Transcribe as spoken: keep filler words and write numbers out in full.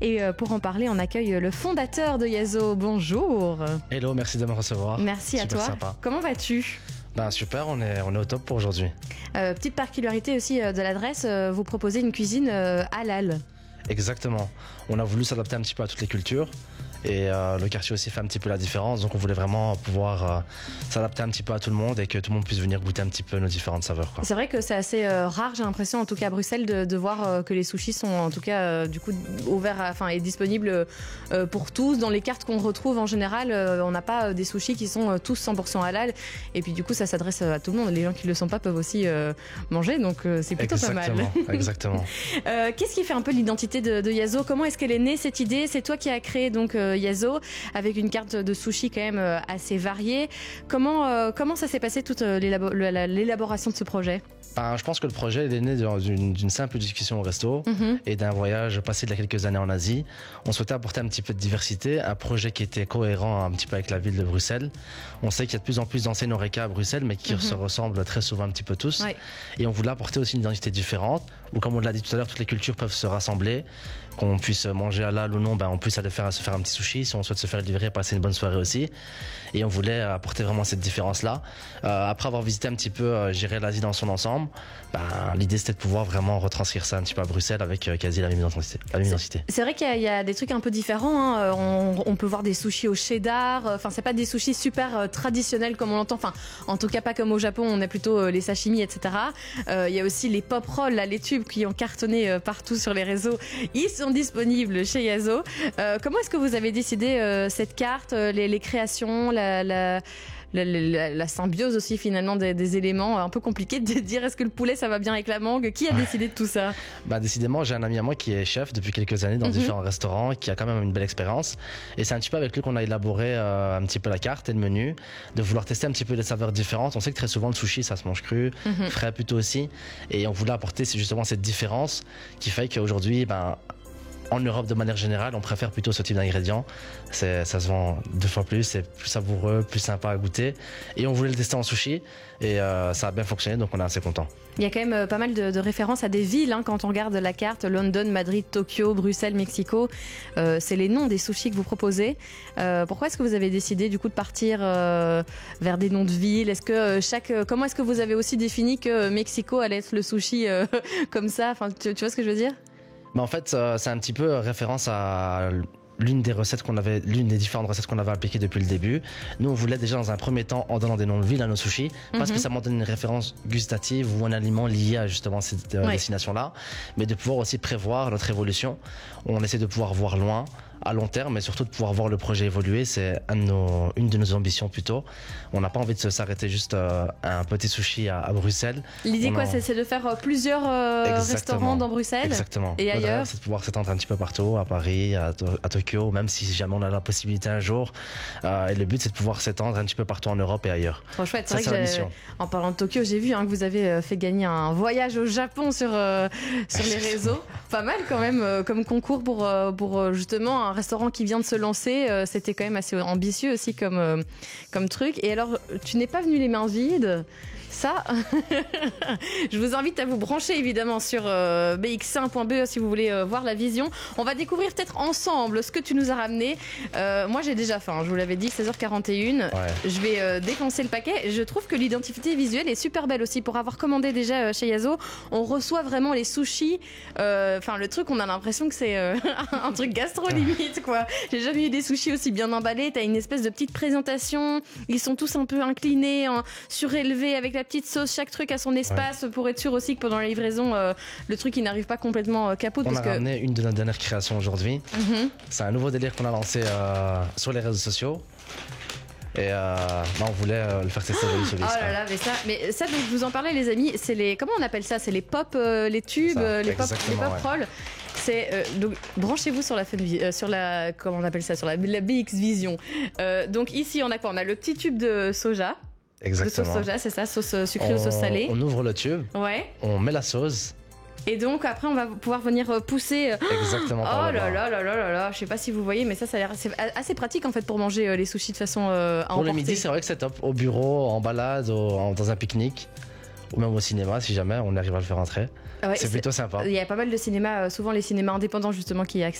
Et pour en parler, on accueille le fondateur de Yazo. Bonjour. Hello, merci de me recevoir. Merci super à toi. Sympa. Comment vas-tu? Ben super, on est, on est au top pour aujourd'hui. Euh, petite particularité aussi de l'adresse, vous proposez une cuisine halal. Exactement. On a voulu s'adapter un petit peu à toutes les cultures. Et euh, le quartier aussi fait un petit peu la différence, donc on voulait vraiment pouvoir euh, s'adapter un petit peu à tout le monde et que tout le monde puisse venir goûter un petit peu nos différentes saveurs. C'est vrai que c'est assez euh, rare, j'ai l'impression, en tout cas à Bruxelles, de, de voir euh, que les sushis sont en tout cas euh, du coup ouverts, à, enfin et disponibles euh, pour tous. Dans les cartes qu'on retrouve en général, euh, on n'a pas euh, des sushis qui sont euh, tous cent pour cent halal. Et puis du coup, ça s'adresse à tout le monde. Les gens qui ne le sont pas peuvent aussi euh, manger, donc euh, c'est plutôt exactement, pas mal. Exactement. euh, Qu'est-ce qui fait un peu l'identité de, de Yazo? Comment est-ce qu'elle est née cette idée? C'est toi qui as créé donc euh, Yazo, avec une carte de sushi quand même euh, assez variée. Comment, euh, comment ça s'est passé toute euh, l'élaboration de ce projet? Ben, je pense que le projet il est né d'une simple discussion au resto mm-hmm. et d'un voyage passé il y a quelques années en Asie. On souhaitait apporter un petit peu de diversité, un projet qui était cohérent un petit peu avec la ville de Bruxelles. On sait qu'il y a de plus en plus d'enseignes Horeca à Bruxelles, mais qui mm-hmm. se ressemblent très souvent un petit peu tous. Ouais. Et on voulait apporter aussi une identité différente, où comme on l'a dit tout à l'heure, toutes les cultures peuvent se rassembler, qu'on puisse manger halal ou non, ben on puisse aller faire, se faire un petit sushi, si on souhaite se faire livrer, passer une bonne soirée aussi. Et on voulait apporter vraiment cette différence-là. Euh, après avoir visité un petit peu, euh, j'irai l'Asie dans son ensemble, ben, l'idée c'était de pouvoir vraiment retranscrire ça un petit peu à Bruxelles avec euh, quasi la même identité. C'est vrai qu'il y, y a des trucs un peu différents, hein. on, on peut voir des sushis au cheddar, enfin c'est pas des sushis super euh, traditionnels comme on l'entend, enfin en tout cas pas comme au Japon, on a plutôt euh, les sashimi, et cetera. Euh, il y a aussi les pop rolls, là, les tubes qui ont cartonné euh, partout sur les réseaux, ils sont disponibles chez Yazo. Euh, comment est-ce que vous avez décidé euh, cette carte, euh, les, les créations, la, la, la, la, la symbiose aussi finalement des, des éléments? Un peu compliqué de dire est-ce que le poulet ça va bien avec la mangue? Qui a décidé de tout ça? Bah décidément, j'ai un ami à moi qui est chef depuis quelques années dans mm-hmm. différents restaurants, qui a quand même une belle expérience. Et c'est un petit peu avec lui qu'on a élaboré euh, un petit peu la carte et le menu, de vouloir tester un petit peu les saveurs différentes. On sait que très souvent le sushi ça se mange cru, mm-hmm. frais plutôt aussi. Et on voulait apporter justement cette différence qui fait qu'aujourd'hui, ben en Europe, de manière générale, on préfère plutôt ce type d'ingrédients. Ça se vend deux fois plus, c'est plus savoureux, plus sympa à goûter. Et on voulait le tester en sushi et euh, ça a bien fonctionné, donc on est assez content. Il y a quand même pas mal de, de références à des villes hein, quand on regarde la carte. London, Madrid, Tokyo, Bruxelles, Mexico. Euh, c'est les noms des sushis que vous proposez. Euh, pourquoi est-ce que vous avez décidé du coup de partir euh, vers des noms de villes? Est-ce que chaque, comment est-ce que vous avez aussi défini que Mexico allait être le sushi euh, comme ça? Enfin, tu, tu vois ce que je veux dire? Mais en fait, euh, c'est un petit peu référence à l'une des recettes qu'on avait, l'une des différentes recettes qu'on avait appliquées depuis le début. Nous, on voulait déjà dans un premier temps en donnant des noms de villes à nos sushis, mm-hmm. pas spécialement donner une référence gustative ou un aliment lié à justement cette euh, ouais. destination-là, mais de pouvoir aussi prévoir notre évolution. On essaie de pouvoir voir loin, à long terme, mais surtout de pouvoir voir le projet évoluer. C'est un de nos, une de nos ambitions plutôt. On n'a pas envie de s'arrêter juste euh, à un petit sushi à, à Bruxelles. L'idée quoi, a... c'est de faire euh, plusieurs euh, restaurants dans Bruxelles. Exactement. Et ailleurs. C'est de pouvoir s'étendre un petit peu partout, à Paris, à, à Tokyo, même si jamais on a la possibilité un jour. Euh, et le but, c'est de pouvoir s'étendre un petit peu partout en Europe et ailleurs. Trop chouette. C'est vrai que en parlant de Tokyo, j'ai vu hein, que vous avez fait gagner un voyage au Japon sur euh, sur les réseaux. Pas mal quand même euh, comme concours pour euh, pour justement un restaurant qui vient de se lancer. Euh, C'était quand même assez ambitieux aussi comme euh, comme truc. Et alors, tu n'es pas venu les mains vides. Ça, je vous invite à vous brancher évidemment sur euh, b x un point b e si vous voulez euh, voir la vision. On va découvrir peut-être ensemble ce que tu nous as ramené. Euh, moi j'ai déjà faim, je vous l'avais dit, seize heures quarante et une. Ouais. Je vais euh, défoncer le paquet. Je trouve que l'identité visuelle est super belle aussi. Pour avoir commandé déjà euh, chez Yazo, on reçoit vraiment les sushis. Enfin euh, le truc, on a l'impression que c'est euh, un truc gastro limite quoi. J'ai jamais eu des sushis aussi bien emballés. T'as une espèce de petite présentation. Ils sont tous un peu inclinés, hein, surélevés avec la petite sauce, chaque truc a son espace ouais. pour être sûr aussi que pendant la livraison euh, le truc il n'arrive pas complètement euh, capote. On parce a que... ramené une de nos dernières créations aujourd'hui. Mm-hmm. C'est un nouveau délire qu'on a lancé euh, sur les réseaux sociaux. Et euh, bah on voulait euh, le faire tester oh, sur les oh là là, mais ça, mais ça donc je vous en parlais les amis, c'est les comment on appelle ça, c'est les pop, euh, les tubes, ça, les pop, les pop ouais. rolls. C'est euh, donc branchez-vous sur la euh, sur la comment on appelle ça, sur la, la B X Vision. Euh, donc ici on a quoi? On a le petit tube de soja. Exactement. De sauce soja, c'est ça, sauce sucrée on, ou sauce salée. On ouvre le tube. Ouais. On met la sauce. Et donc après on va pouvoir venir pousser. Exactement. Oh là là là là là là, je sais pas si vous voyez, mais ça, ça a l'air assez, assez pratique en fait pour manger les sushis de façon euh, à pour emporter. le midi, c'est vrai que c'est top. Au bureau, en balade, au, en, dans un pique-nique. Ou même au cinéma, si jamais on arrive à le faire entrer. Ouais, c'est plutôt sympa. Il y a pas mal de cinémas, souvent les cinémas indépendants justement qui acceptent